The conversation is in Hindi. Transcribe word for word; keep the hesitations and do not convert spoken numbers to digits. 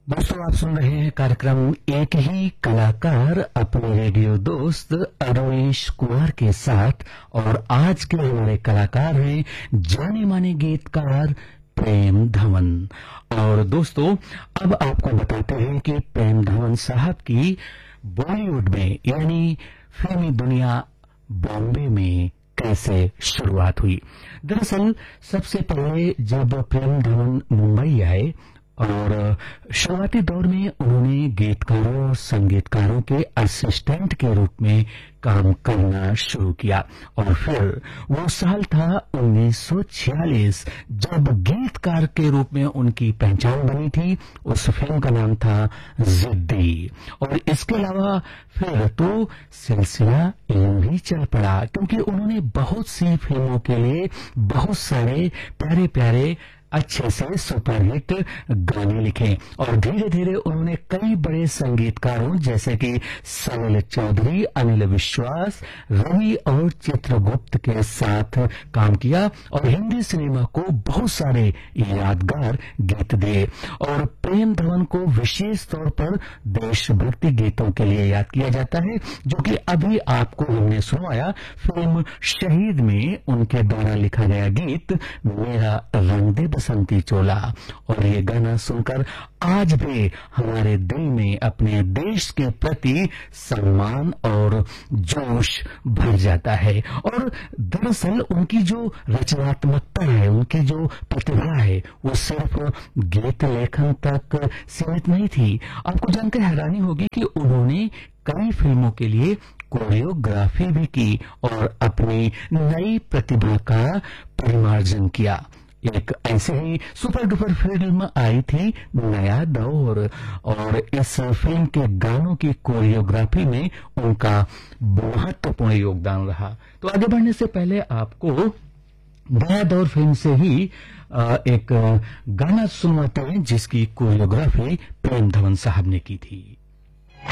दोस्तों, आप सुन रहे हैं कार्यक्रम एक ही कलाकार अपने रेडियो दोस्त अरुणेश कुमार के साथ। और आज के हमारे कलाकार हैं जाने माने गीतकार प्रेम धवन। और दोस्तों, अब आपको बताते हैं कि प्रेम धवन साहब की बॉलीवुड में यानी फिल्मी दुनिया बॉम्बे में कैसे शुरुआत हुई। दरअसल सबसे पहले जब प्रेम धवन मुंबई आए और शुरुआती दौर में उन्होंने गीतकारों और संगीतकारों के असिस्टेंट के रूप में काम करना शुरू किया। और फिर वो साल था उन्नीस सौ छियालीस जब गीतकार के रूप में उनकी पहचान बनी थी। उस फिल्म का नाम था जिद्दी। और इसके अलावा फिर तो सिलसिला यूं ही चल पड़ा, क्योंकि उन्होंने बहुत सी फिल्मों के लिए बहुत सारे प्यारे प्यारे अच्छे से सुपरहिट गाने लिखे। और धीरे धीरे उन्होंने कई बड़े संगीतकारों जैसे कि सलिल चौधरी, अनिल विश्वास, रवि और चित्रगुप्त के साथ काम किया और हिंदी सिनेमा को बहुत सारे यादगार गीत दिए। और प्रेम धवन को विशेष तौर पर देशभक्ति गीतों के लिए याद किया जाता है, जो कि अभी आपको हमने सुनवाया फिल्म शहीद में उनके द्वारा लिखा गया गीत मेरा रंग दे बसंती चोला। और ये गाना सुनकर आज भी हमारे दिल में अपने देश के प्रति सम्मान और जोश भर जाता है। और दरअसल उनकी जो रचनात्मकता है, उनकी जो प्रतिभा है, वो सिर्फ गीत लेखन तक सीमित नहीं थी। आपको जानकर हैरानी होगी कि उन्होंने कई फिल्मों के लिए कोरियोग्राफी भी की और अपनी नई प्रतिभा का परिमार्जन किया। एक ऐसे ही सुपर डुपर फिल्म आई थी नया दौर, और इस फिल्म के गानों की कोरियोग्राफी में उनका महत्वपूर्ण योगदान रहा। तो आगे बढ़ने से पहले आपको नया दौर फिल्म से ही एक गाना सुनवाते हैं जिसकी कोरियोग्राफी प्रेम धवन साहब ने की थी।